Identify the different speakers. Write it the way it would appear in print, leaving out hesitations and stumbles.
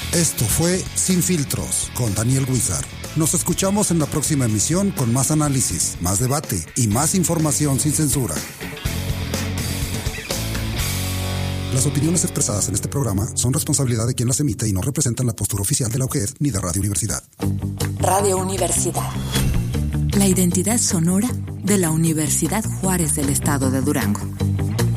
Speaker 1: Esto fue Sin Filtros con Daniel Huizar. Nos escuchamos en la próxima emisión con más análisis, más debate y más información sin censura. Las opiniones expresadas en este programa son responsabilidad de quien las emite y no representan la postura oficial de la UGED ni de Radio Universidad.
Speaker 2: Radio Universidad. La identidad sonora de la Universidad Juárez del Estado de Durango.